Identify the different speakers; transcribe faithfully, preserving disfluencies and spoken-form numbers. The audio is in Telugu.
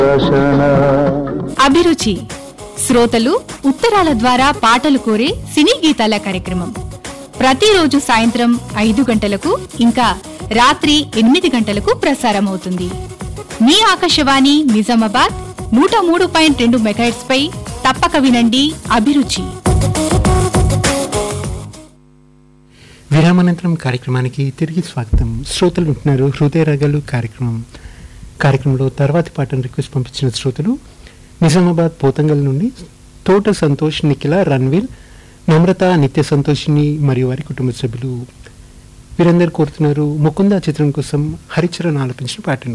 Speaker 1: అభిరుచి శ్రోతలు ఉత్తరాల ద్వారా పాటలు కోరే సినీ గీతాల కార్యక్రమం ప్రతిరోజు సాయంత్రం ఐదు గంటలకు ఇంకా రాత్రి ఎనిమిది గంటలకు ప్రసారమవుతుంది. మీ ఆకాశవాణి నిజామాబాద్ నూట మూడు పాయింట్ రెండు మెగాహెర్ట్జ్ పై తప్పక వినండి అభిరుచి.
Speaker 2: విరామానంతరం కార్యక్రమానికి తిరిగి స్వాగతం. శ్రోతలు ఉంటున్నారు హృదయ రాగాలు కార్యక్రమం. కార్యక్రమంలో తర్వాతి పాటను రిక్వెస్ట్ పంపించిన శ్రోతలు నిజామాబాద్ పోతంగల్ నుండి తోట సంతోష్, నిఖిల, రణ్వీర్, నమ్రత, నిత్య సంతోషిని మరియు వారి కుటుంబ సభ్యులు వీరందరూ కోరుతున్నారు ముకుంద చిత్రం కోసం హరిచరణ్ ఆలపించిన పాటను.